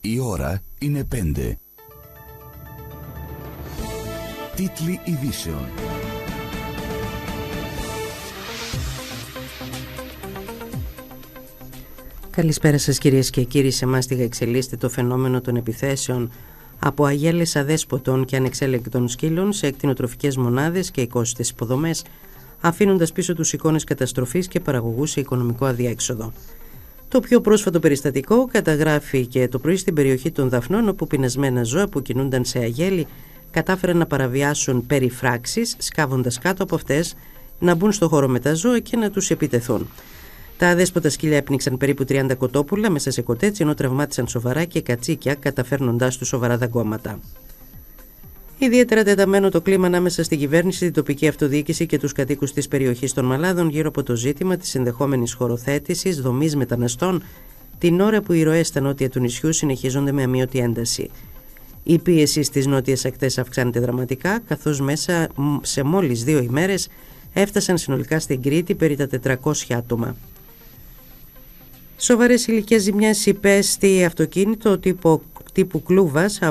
Η ώρα είναι 5. Τίτλοι ειδήσεων. Καλησπέρα σας κυρίες και κύριοι. Σε μάστιγα εξελίσσεται το φαινόμενο των επιθέσεων από αγέλες αδέσποτων και ανεξέλεγκτων σκύλων σε εκτινοτροφικές μονάδες και οικόσιτες υποδομές, αφήνοντας πίσω τους εικόνες καταστροφής και παραγωγούς σε οικονομικό αδιέξοδο. Το πιο πρόσφατο περιστατικό καταγράφηκε το πρωί στην περιοχή των Δαφνών, όπου πεινασμένα ζώα που κινούνταν σε αγέλη κατάφεραν να παραβιάσουν περιφράξεις, σκάβοντας κάτω από αυτές, να μπουν στο χώρο με τα ζώα και να τους επιτεθούν. Τα αδέσποτα σκύλια έπνιξαν περίπου 30 κοτόπουλα μέσα σε κοτέτσι, ενώ τραυμάτισαν σοβαρά και κατσίκια, καταφέρνοντάς τους σοβαρά δαγκώματα. Ιδιαίτερα τεταμένο το κλίμα ανάμεσα στην κυβέρνηση, την τοπική αυτοδιοίκηση και τους κατοίκους της περιοχής των Μαλάδων γύρω από το ζήτημα της ενδεχόμενης χωροθέτησης δομής μεταναστών, την ώρα που οι ροές στα νότια του νησιού συνεχίζονται με αμείωτη ένταση. Η πίεση στις νότιες ακτές αυξάνεται δραματικά, καθώς μέσα σε μόλις 2 ημέρες έφτασαν συνολικά στην Κρήτη περί τα 400 άτομα. Σοβαρές υλικές ζημιές υπέστη αυτοκίνητο τύπου Κλούβας